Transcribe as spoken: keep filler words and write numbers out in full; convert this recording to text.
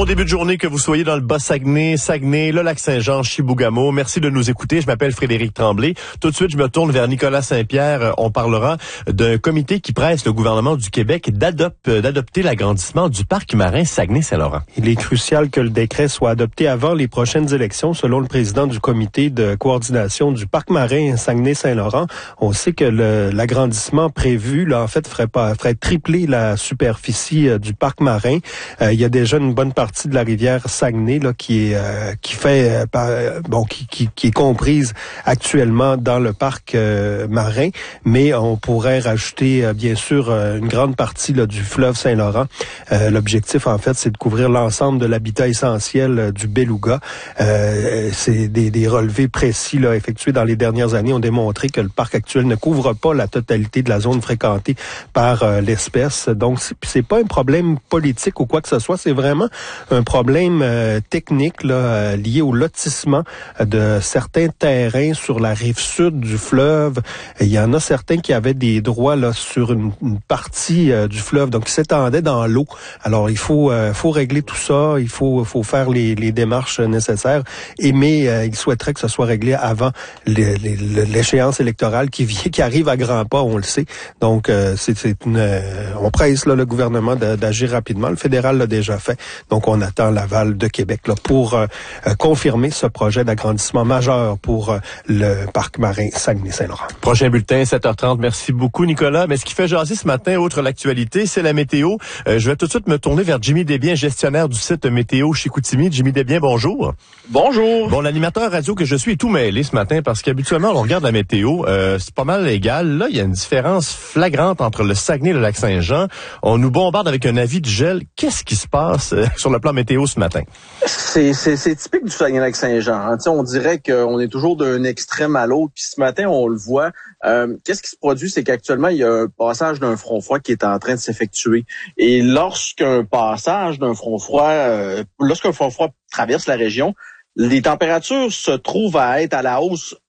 Bon début de journée, que vous soyez dans le Bas-Saguenay, Saguenay, le Lac-Saint-Jean, Chibougamau. Merci de nous écouter. Je m'appelle Frédéric Tremblay. Tout de suite, je me tourne vers Nicolas Saint-Pierre. On parlera d'un comité qui presse le gouvernement du Québec d'adop- d'adopter l'agrandissement du parc marin Saguenay-Saint-Laurent. Il est crucial que le décret soit adopté avant les prochaines élections, selon le président du comité de coordination du parc marin Saguenay-Saint-Laurent. On sait que le, l'agrandissement prévu, là, en fait, ferait pas, ferait tripler la superficie euh, du parc marin. Euh, il y a déjà une bonne partie de la rivière Saguenay là qui est euh, qui fait euh, par, euh, bon qui, qui qui est comprise actuellement dans le parc euh, marin, mais on pourrait rajouter euh, bien sûr euh, une grande partie là, du fleuve Saint-Laurent. Euh, l'objectif en fait, c'est de couvrir l'ensemble de l'habitat essentiel euh, du Beluga. Euh, c'est des, des relevés précis là effectués dans les dernières années ont démontré que le parc actuel ne couvre pas la totalité de la zone fréquentée par euh, l'espèce. Donc c'est, c'est pas un problème politique ou quoi que ce soit, c'est vraiment un problème euh, technique là, euh, lié au lotissement de certains terrains sur la rive sud du fleuve. Il y en a certains qui avaient des droits là sur une, une partie euh, du fleuve, donc qui s'étendaient dans l'eau. Alors il faut euh, faut régler tout ça, il faut faut faire les, les démarches nécessaires. Et mais euh, il souhaiterait que ça soit réglé avant les, les, l'échéance électorale qui vient, qui arrive à grands pas, on le sait. Donc euh, c'est, c'est une, euh, on presse là le gouvernement de, d'agir rapidement. Le fédéral l'a déjà fait. Donc, on attend l'aval de Québec là, pour euh, euh, confirmer ce projet d'agrandissement majeur pour euh, le parc marin Saguenay-Saint-Laurent. Prochain bulletin, sept heures trente. Merci beaucoup, Nicolas. Mais ce qui fait jaser ce matin, outre l'actualité, c'est la météo. Euh, je vais tout de suite me tourner vers Jimmy Desbiens, gestionnaire du site Météo Chicoutimi. Jimmy Desbiens, bonjour. Bonjour. Bon, l'animateur radio que je suis est tout mêlé ce matin parce qu'habituellement, on regarde la météo, euh, c'est pas mal égal. Là, il y a une différence flagrante entre le Saguenay et le Lac-Saint-Jean. On nous bombarde avec un avis de gel. Qu'est-ce qui se passe euh, sur le plan météo ce matin? C'est, c'est, c'est typique du Saguenay-Lac-Saint-Jean. Hein. On dirait qu'on est toujours d'un extrême à l'autre. Puis ce matin, on le voit. Euh, qu'est-ce qui se produit? C'est qu'actuellement, il y a un passage d'un front froid qui est en train de s'effectuer. Et lorsqu'un passage d'un front froid, euh, lorsqu'un front froid traverse la région, les températures se trouvent à être à la hausse